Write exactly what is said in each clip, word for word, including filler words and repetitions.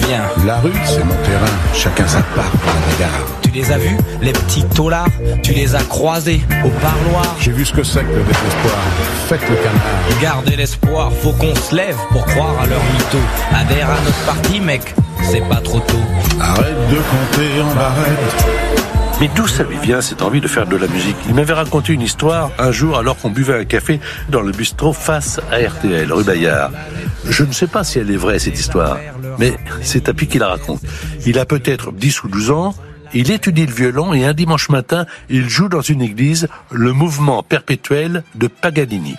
viens. La rue, c'est mon terrain, chacun sa part pour la bagarre. Tu les as vus, les petits taulards? Tu les as croisés au parloir? J'ai vu ce que c'est que le désespoir. Faites le canard. Gardez l'espoir, faut qu'on se lève pour croire à leur mytho. Adhère à notre parti, mec, c'est pas trop tôt. Arrête de compter en barrette. Mais d'où ça lui vient cette envie de faire de la musique? Il m'avait raconté une histoire un jour alors qu'on buvait un café dans le bistrot face à R T L, rue Bayard. Je ne sais pas si elle est vraie cette histoire, mais c'est Tapi qui la raconte. Il a peut-être dix ou douze ans, il étudie le violon et un dimanche matin, il joue dans une église le mouvement perpétuel de Paganini.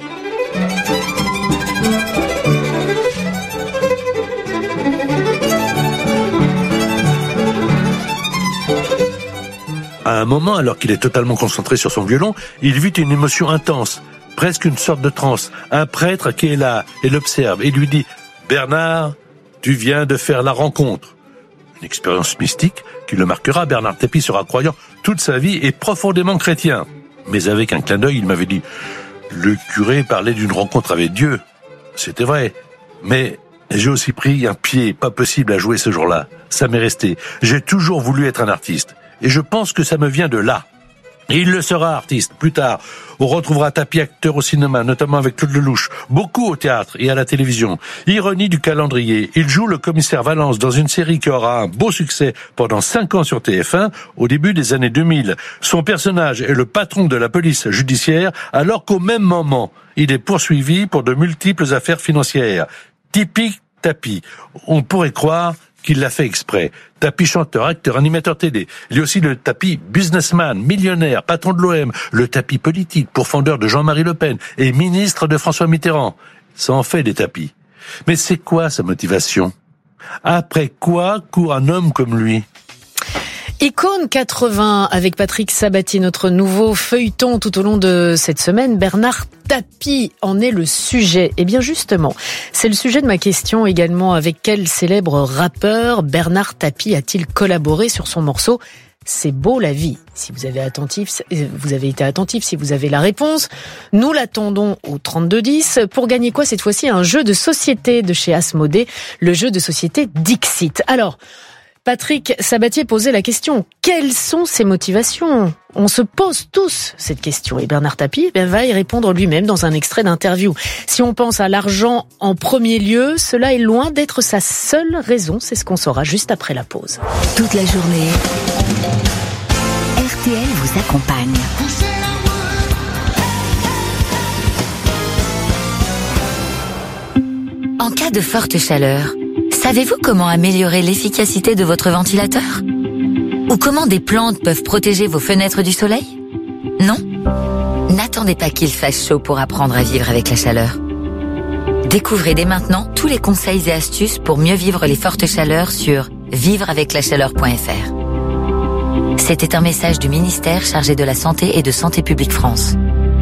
À un moment, alors qu'il est totalement concentré sur son violon, il vit une émotion intense, presque une sorte de transe. Un prêtre qui est là et l'observe et lui dit « Bernard, tu viens de faire la rencontre ». Une expérience mystique qui le marquera. Bernard Tapie sera croyant toute sa vie et profondément chrétien. Mais avec un clin d'œil, il m'avait dit « Le curé parlait d'une rencontre avec Dieu ». C'était vrai, mais j'ai aussi pris un pied pas possible à jouer ce jour-là. Ça m'est resté. J'ai toujours voulu être un artiste. Et je pense que ça me vient de là. Et il le sera artiste, plus tard. On retrouvera Tapi acteur au cinéma, notamment avec Claude Lelouch, beaucoup au théâtre et à la télévision. Ironie du calendrier, il joue le commissaire Valence dans une série qui aura un beau succès pendant cinq ans sur T F un, au début des années deux mille. Son personnage est le patron de la police judiciaire, alors qu'au même moment, il est poursuivi pour de multiples affaires financières. Typique Tapi. On pourrait croire qu'il l'a fait exprès. Tapi chanteur, acteur, animateur télé. Il y a aussi le Tapi businessman, millionnaire, patron de l'O M, le Tapi politique, pourfendeur de Jean-Marie Le Pen et ministre de François Mitterrand. Ça en fait des Tapi. Mais c'est quoi sa motivation? Après quoi court un homme comme lui? Icône quatre-vingts avec Patrick Sabatier, notre nouveau feuilleton tout au long de cette semaine. Bernard Tapie en est le sujet. Et bien justement, c'est le sujet de ma question également. Avec quel célèbre rappeur Bernard Tapie a-t-il collaboré sur son morceau C'est beau la vie? Si vous avez attentif, vous avez été attentif, si vous avez la réponse, nous l'attendons au trente-deux dix. Pour gagner quoi cette fois-ci? Un jeu de société de chez Asmodée, le jeu de société Dixit. Alors, Patrick Sabatier posait la question, quelles sont ses motivations? On se pose tous cette question et Bernard Tapie ben, va y répondre lui-même dans un extrait d'interview. Si on pense à l'argent en premier lieu, cela est loin d'être sa seule raison, c'est ce qu'on saura juste après la pause. Toute la journée, R T L vous accompagne. En cas de forte chaleur, savez-vous comment améliorer l'efficacité de votre ventilateur? Ou comment des plantes peuvent protéger vos fenêtres du soleil? Non? N'attendez pas qu'il fasse chaud pour apprendre à vivre avec la chaleur. Découvrez dès maintenant tous les conseils et astuces pour mieux vivre les fortes chaleurs sur vivre avec la chaleur point f r. C'était un message du ministère chargé de la Santé et de Santé publique France.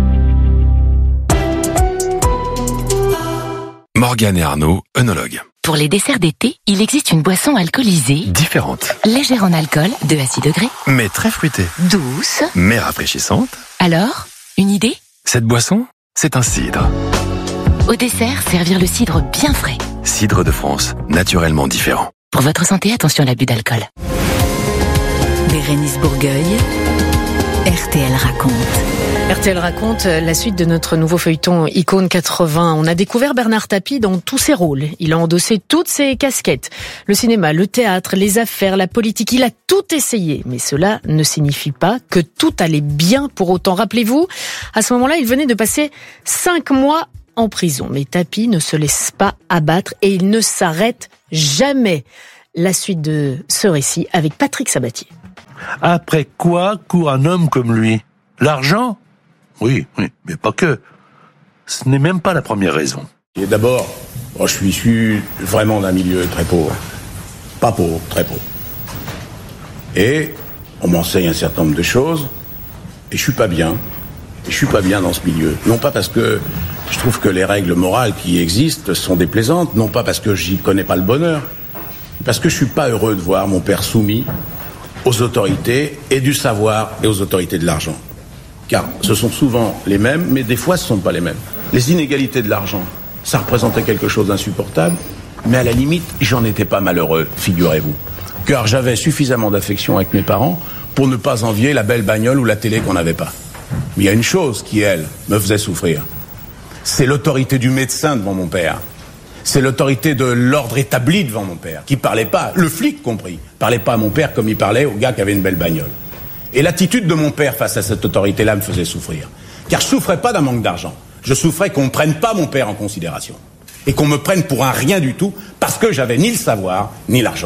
Morgane et Arnaud, œnologues. Pour les desserts d'été, il existe une boisson alcoolisée Différente. légère en alcool, deux à six degrés, Mais très fruitée. douce. Mais rafraîchissante. Alors, une idée? Cette boisson, c'est un cidre. Au dessert, servir le cidre bien frais. Cidre de France, naturellement différent. Pour votre santé, attention à l'abus d'alcool. Bérénice Bourgueil, R T L raconte. R T L raconte la suite de notre nouveau feuilleton Icône quatre-vingts. On a découvert Bernard Tapie dans tous ses rôles. Il a endossé toutes ses casquettes. Le cinéma, le théâtre, les affaires, la politique. Il a tout essayé. Mais cela ne signifie pas que tout allait bien pour autant. Rappelez-vous, à ce moment-là, il venait de passer cinq mois en prison. Mais Tapie ne se laisse pas abattre et il ne s'arrête jamais. La suite de ce récit avec Patrick Sabatier. Après quoi court un homme comme lui? L'argent? Oui, oui, mais pas que. Ce n'est même pas la première raison. Et d'abord, moi, je suis issu vraiment d'un milieu très pauvre. Pas pauvre, très pauvre. Et on m'enseigne un certain nombre de choses, et je suis pas bien. Et je suis pas bien dans ce milieu. Non pas parce que je trouve que les règles morales qui existent sont déplaisantes, non pas parce que j'y connais pas le bonheur, mais parce que je suis pas heureux de voir mon père soumis aux autorités et du savoir et aux autorités de l'argent. Car ce sont souvent les mêmes, mais des fois ce ne sont pas les mêmes. Les inégalités de l'argent, ça représentait quelque chose d'insupportable. Mais à la limite, j'en étais pas malheureux, figurez-vous. Car j'avais suffisamment d'affection avec mes parents pour ne pas envier la belle bagnole ou la télé qu'on n'avait pas. Mais il y a une chose qui, elle, me faisait souffrir. C'est l'autorité du médecin devant mon père. C'est l'autorité de l'ordre établi devant mon père, qui parlait pas, le flic compris, parlait pas à mon père comme il parlait au gars qui avait une belle bagnole. Et l'attitude de mon père face à cette autorité-là me faisait souffrir. Car je souffrais pas d'un manque d'argent. Je souffrais qu'on ne prenne pas mon père en considération. Et qu'on me prenne pour un rien du tout, parce que j'avais ni le savoir, ni l'argent.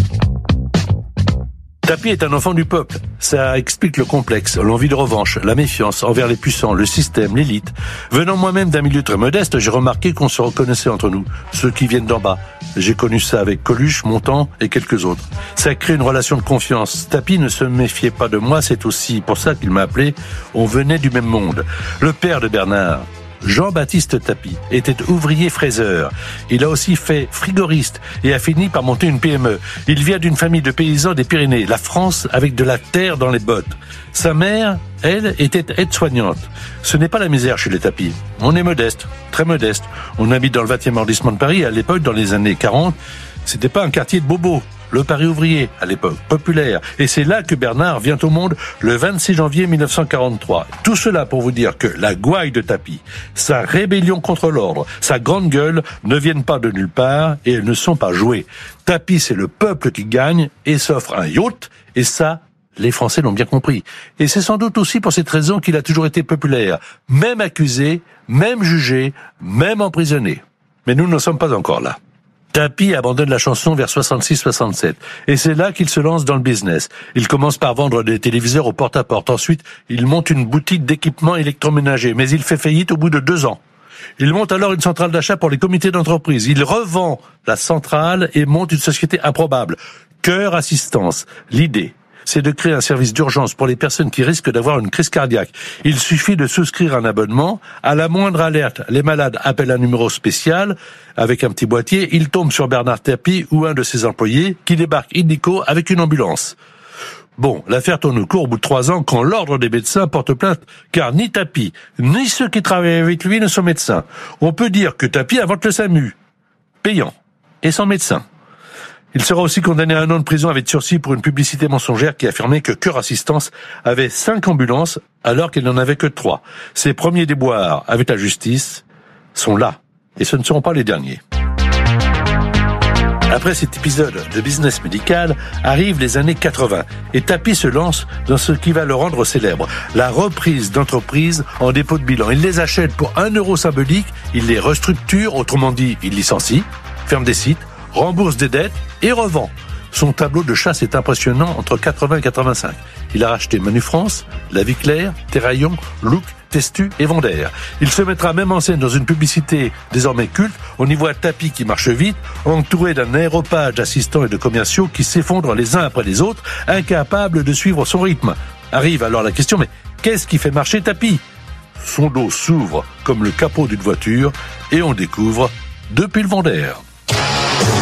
Tapi est un enfant du peuple. Ça explique le complexe, l'envie de revanche, la méfiance envers les puissants, le système, l'élite. Venant moi-même d'un milieu très modeste, j'ai remarqué qu'on se reconnaissait entre nous, ceux qui viennent d'en bas. J'ai connu ça avec Coluche, Montand et quelques autres. Ça crée une relation de confiance. Tapi ne se méfiait pas de moi, c'est aussi pour ça qu'il m'a appelé. On venait du même monde. Le père de Bernard, Jean-Baptiste Tapi, était ouvrier fraiseur. Il a aussi fait frigoriste et a fini par monter une P M E. Il vient d'une famille de paysans des Pyrénées, la France avec de la terre dans les bottes. Sa mère, elle, était aide-soignante. Ce n'est pas la misère chez les Tapi. On est modeste, très modeste. On habite dans le vingtième arrondissement de Paris. À l'époque, dans les années quarante, c'était pas un quartier de bobos. Le Paris ouvrier, à l'époque, populaire. Et c'est là que Bernard vient au monde le vingt-six janvier mille neuf cent quarante-trois. Tout cela pour vous dire que la gouaille de Tapi, sa rébellion contre l'ordre, sa grande gueule ne viennent pas de nulle part et elles ne sont pas jouées. Tapi, c'est le peuple qui gagne et s'offre un yacht, et ça, les Français l'ont bien compris. Et c'est sans doute aussi pour cette raison qu'il a toujours été populaire, même accusé, même jugé, même emprisonné. Mais nous ne sommes pas encore là. Tapi abandonne la chanson vers soixante-six soixante-sept. Et c'est là qu'il se lance dans le business. Il commence par vendre des téléviseurs au porte-à-porte. Ensuite, il monte une boutique d'équipements électroménagers. Mais il fait faillite au bout de deux ans. Il monte alors une centrale d'achat pour les comités d'entreprise. Il revend la centrale et monte une société improbable. Cœur Assistance. L'idée, c'est de créer un service d'urgence pour les personnes qui risquent d'avoir une crise cardiaque. Il suffit de souscrire un abonnement. À la moindre alerte, les malades appellent un numéro spécial avec un petit boîtier. Ils tombent sur Bernard Tapi ou un de ses employés qui débarque illico avec une ambulance. Bon, l'affaire tourne court au bout de trois ans quand l'ordre des médecins porte plainte, car ni Tapi, ni ceux qui travaillent avec lui ne sont médecins. On peut dire que Tapi invente le SAMU, payant et sans médecin. Il sera aussi condamné à un an de prison avec sursis pour une publicité mensongère qui affirmait que Cœur Assistance avait cinq ambulances alors qu'il n'en avait que trois. Ses premiers déboires avec la justice sont là, et ce ne seront pas les derniers. Après cet épisode de business médical, arrivent les années quatre-vingts, et Tapi se lance dans ce qui va le rendre célèbre, la reprise d'entreprises en dépôt de bilan. Il les achète pour un euro symbolique, il les restructure, autrement dit, il licencie, ferme des sites, rembourse des dettes et revend. Son tableau de chasse est impressionnant entre quatre-vingts et quatre-vingt-cinq. Il a racheté Manu France, La Vie Claire, Terraillon, Look, Testu et Vendère. Il se mettra même en scène dans une publicité désormais culte. On y voit Tapi qui marche vite, entouré d'un aéropage d'assistants et de commerciaux qui s'effondrent les uns après les autres, incapables de suivre son rythme. Arrive alors la question, mais qu'est-ce qui fait marcher Tapi ? Son dos s'ouvre comme le capot d'une voiture et on découvre deux piles Vendère.